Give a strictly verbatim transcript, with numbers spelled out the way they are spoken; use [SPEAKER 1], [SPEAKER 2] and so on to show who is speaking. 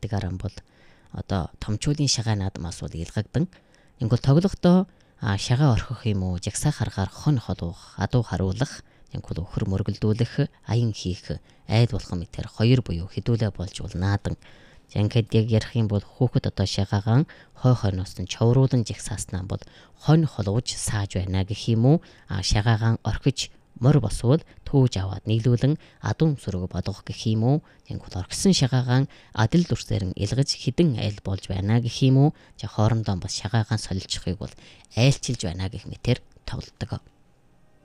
[SPEAKER 1] гэдэг аран бол одоо томчуудын шагаа наадмаас бол илгагдан. Ингл тоглохдоо шагаа орхих юм уу, жагсаа харгаар хон холуух, адуу харуулах, ингл өхөр мөргөлдүүлэх, аян хийх, айл болгон мэтэр хоёр буюу хэдүүлээ болж бол наадан. Ингээд яг ярих юм бол хүүхэд одоо шагаагаан хой хойноос нь човруулан жагсааснаа бол хонь холууж сааж байна гэх юм уу. Шагаагаан орхиж мор босвол төөж аваад нийлүүлэн адуун сүрэг бодох гэх юм уу. Ингл орхисон шагаагаан адил дүрсээр нь илгэж хідэн айл болж байна гэх юм уу. За хоорондоо бас шагаагаан солилцохыг бол айлчилж байна гэх мэтэр тоглодог.